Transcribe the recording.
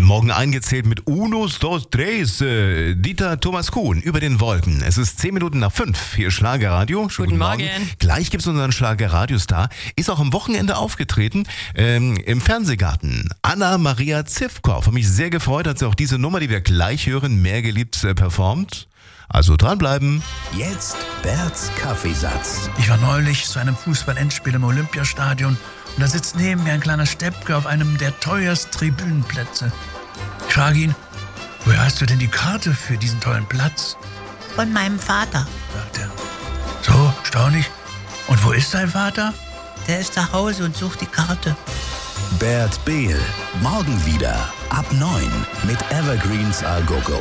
Morgen eingezählt mit Unos, dos, tres. Dieter Thomas Kuhn über den Wolken. Es ist 10 Minuten nach 5. Hier ist Schlagerradio. Guten Morgen. Gleich gibt es unseren Schlagerradiostar. Ist auch am Wochenende aufgetreten im Fernsehgarten. Anna-Maria Zivkow. Hat mich sehr gefreut, hat sie auch diese Nummer, die wir gleich hören, mehr geliebt performt. Also dranbleiben. Jetzt Berts Kaffeesatz. Ich war neulich zu einem Fußball-Endspiel im Olympiastadion und da sitzt neben mir ein kleiner Steppke auf einem der teuersten Tribünenplätze. Ich frage ihn, woher hast du denn die Karte für diesen tollen Platz? Von meinem Vater. Sagt er. So, staunlich. Und wo ist dein Vater? Der ist zu Hause und sucht die Karte. Bert Behl. Morgen wieder ab 9 mit Evergreens A Go Go.